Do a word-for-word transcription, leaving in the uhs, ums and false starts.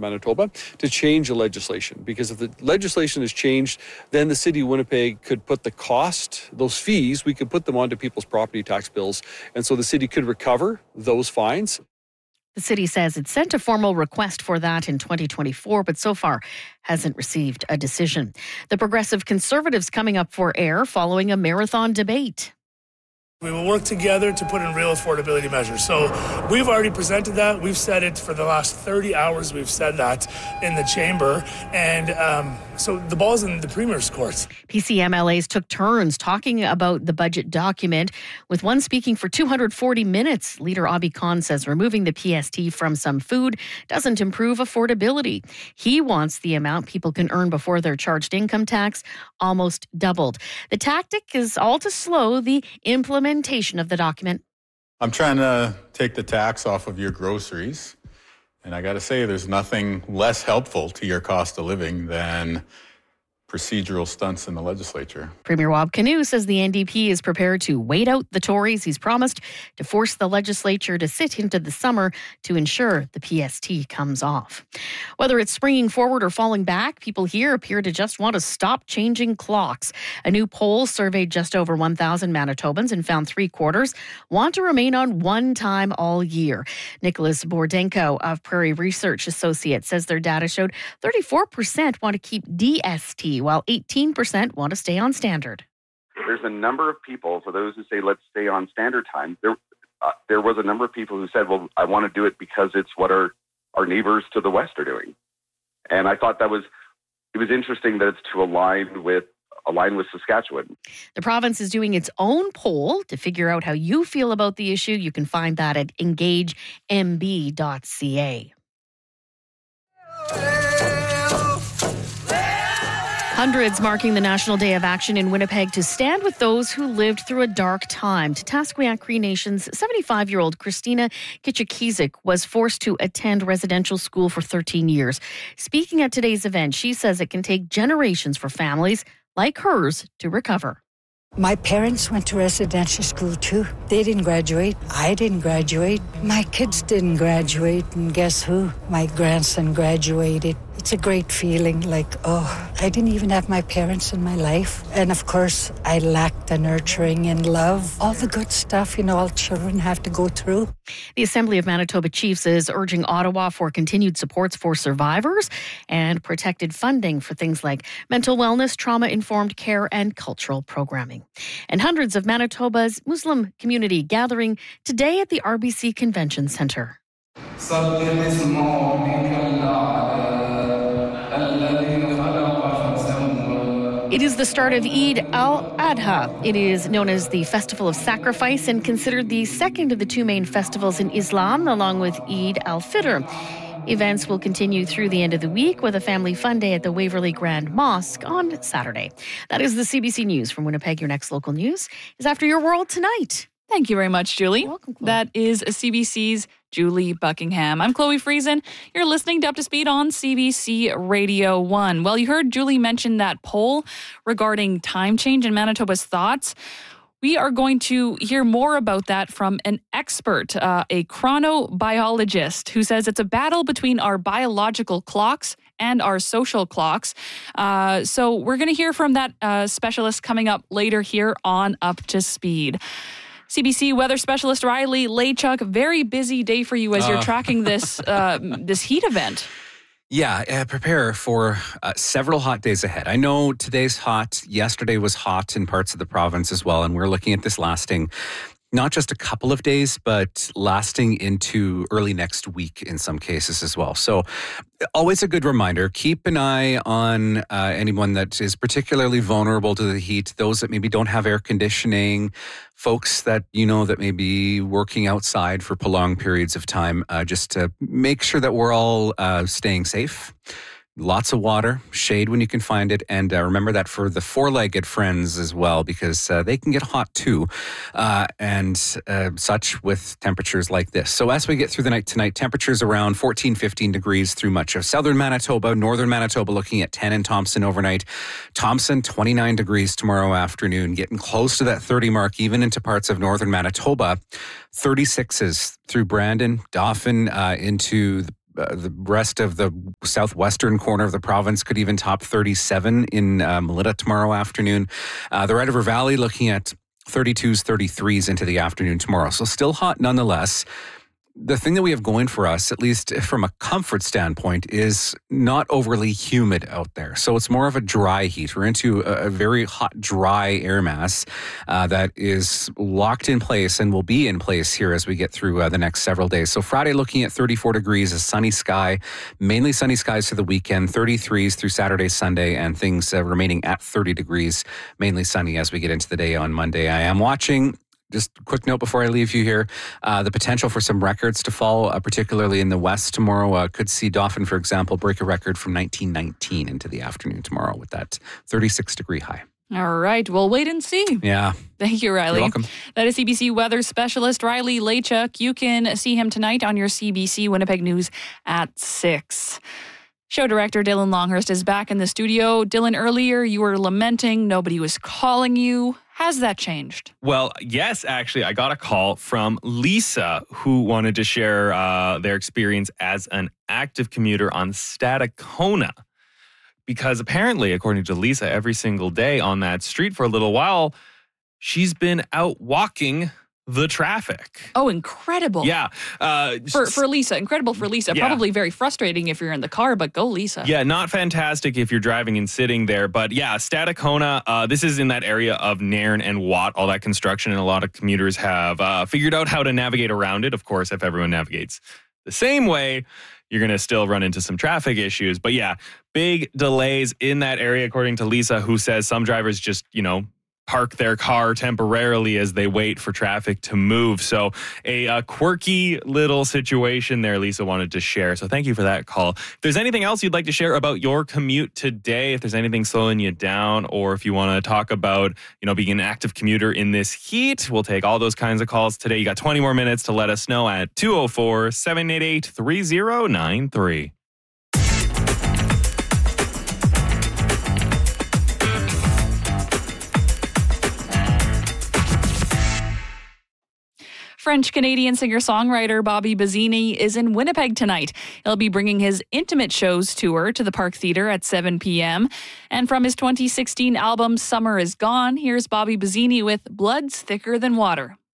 Manitoba to change the legislation. Because if the legislation is changed, then the City of Winnipeg could put the cost, those fees, we could put them onto people's property tax bills. And so the city could recover those fines. The city says it sent a formal request for that in twenty twenty-four, but so far hasn't received a decision. The Progressive Conservatives coming up for air following a marathon debate. We will work together to put in real affordability measures. So we've already presented that. We've said it for the last thirty hours. We've said that in the chamber. And um, so the ball's in the Premier's court. P C M L As took turns talking about the budget document, with one speaking for two hundred forty minutes. Leader Abi Khan says removing the P S T from some food doesn't improve affordability. He wants the amount people can earn before they're charged income tax almost doubled. The tactic is all to slow the implementation of the document. I'm trying to take the tax off of your groceries, and I got to say there's nothing less helpful to your cost of living than procedural stunts in the legislature. Premier Wab Kinew says the N D P is prepared to wait out the Tories. He's promised to force the legislature to sit into the summer to ensure the P S T comes off. Whether it's springing forward or falling back, people here appear to just want to stop changing clocks. A new poll surveyed just over one thousand Manitobans and found three quarters want to remain on one time all year. Nicholas Bordenko of Prairie Research Associates says their data showed thirty-four percent want to keep D S T, while eighteen percent want to stay on standard. There's a number of people, for those who say let's stay on standard time, there uh, there was a number of people who said, well, I want to do it because it's what our, our neighbors to the west are doing. And I thought that was, it was interesting that it's to align with align with Saskatchewan. The province is doing its own poll to figure out how you feel about the issue. You can find that at engage m b dot c a. Hundreds marking the National Day of Action in Winnipeg to stand with those who lived through a dark time. Tatasqueyak Cree Nation's seventy-five-year-old Christina Kitchikizik was forced to attend residential school for thirteen years. Speaking at today's event, she says it can take generations for families like hers to recover. My parents went to residential school too. They didn't graduate. I didn't graduate. My kids didn't graduate. And guess who? My grandson graduated. It's a great feeling, like, oh, I didn't even have my parents in my life. And of course, I lacked the nurturing and love, all the good stuff, you know, all children have to go through. The Assembly of Manitoba Chiefs is urging Ottawa for continued supports for survivors and protected funding for things like mental wellness, trauma-informed care, and cultural programming. And hundreds of Manitoba's Muslim community gathering today at the R B C Convention Centre. It is the start of Eid al-Adha. It is known as the Festival of Sacrifice and considered the second of the two main festivals in Islam, along with Eid al-Fitr. Events will continue through the end of the week with a family fun day at the Waverley Grand Mosque on Saturday. That is the C B C News from Winnipeg. Your next local news is After Your World tonight. Thank you very much, Julie. You're welcome, Chloe. That is C B C's Julie Buckingham. I'm Chloe Friesen. You're listening to Up to Speed on C B C Radio one. Well, you heard Julie mention that poll regarding time change and Manitoba's thoughts. We are going to hear more about that from an expert, uh, a chronobiologist, who says it's a battle between our biological clocks and our social clocks. Uh, so we're going to hear from that uh, specialist coming up later here on Up to Speed. C B C weather specialist Riley Lachuk, very busy day for you as you're uh. tracking this uh, this heat event. Yeah, uh, prepare for uh, several hot days ahead. I know today's hot. Yesterday was hot in parts of the province as well, and we're looking at this lasting not just a couple of days, but lasting into early next week in some cases as well. So always a good reminder, keep an eye on uh, anyone that is particularly vulnerable to the heat, those that maybe don't have air conditioning, folks that you know that may be working outside for prolonged periods of time, uh, just to make sure that we're all uh, staying safe. Lots of water, shade when you can find it, and uh, remember that for the four-legged friends as well, because uh, they can get hot too, uh, and uh, such with temperatures like this. So as we get through the night tonight, temperatures around fourteen, fifteen degrees through much of southern Manitoba, northern Manitoba looking at ten in Thompson overnight. Thompson, twenty-nine degrees tomorrow afternoon, getting close to that thirty mark, even into parts of northern Manitoba. thirty-sixes through Brandon, Dauphin, uh, into the uh, the rest of the southwestern corner of the province could even top thirty-seven in uh, Melita tomorrow afternoon. Uh, the Red River Valley looking at thirty-twos, thirty-threes into the afternoon tomorrow. So still hot nonetheless. The thing that we have going for us, at least from a comfort standpoint, is not overly humid out there. So it's more of a dry heat. We're into a, a very hot, dry air mass uh, that is locked in place and will be in place here as we get through uh, the next several days. So Friday looking at thirty-four degrees, a sunny sky, mainly sunny skies to the weekend, thirty-threes through Saturday, Sunday, and things uh, remaining at thirty degrees, mainly sunny as we get into the day on Monday. I am watching. Just a quick note before I leave you here, uh, the potential for some records to fall, uh, particularly in the west tomorrow. Uh, could see Dauphin, for example, break a record from nineteen nineteen into the afternoon tomorrow with that thirty-six degree high. All right, we'll wait and see. Yeah. Thank you, Riley. You're welcome. That is C B C weather specialist Riley Lachuk. You can see him tonight on your C B C Winnipeg News at six. Show director Dylan Longhurst is back in the studio. Dylan, earlier you were lamenting nobody was calling you. Has that changed? Well, yes, actually, I got a call from Lisa who wanted to share uh, their experience as an active commuter on Stadacona. Because apparently, according to Lisa, every single day on that street for a little while, she's been out walking the traffic. Oh, incredible. Yeah. Uh, for, for Lisa. Incredible for Lisa. Yeah. Probably very frustrating if you're in the car, but go Lisa. Yeah, not fantastic if you're driving and sitting there. But yeah, Stadacona, uh, this is in that area of Nairn and Watt, all that construction. And a lot of commuters have uh, figured out how to navigate around it. Of course, if everyone navigates the same way, you're going to still run into some traffic issues. But yeah, big delays in that area, according to Lisa, who says some drivers just, you know, park their car temporarily as they wait for traffic to move. So a, a quirky little situation there Lisa wanted to share. So thank you for that call. If there's anything else you'd like to share about your commute today, if there's anything slowing you down, or if you want to talk about, you know, being an active commuter in this heat, we'll take all those kinds of calls today. You got twenty more minutes to let us know at two oh four, seven eight eight, three oh nine three. French-Canadian singer-songwriter Bobby Bazzini is in Winnipeg tonight. He'll be bringing his Intimate Shows tour to the Park Theatre at seven p.m. And from his twenty sixteen album Summer Is Gone, here's Bobby Bazzini with Blood's Thicker Than Water.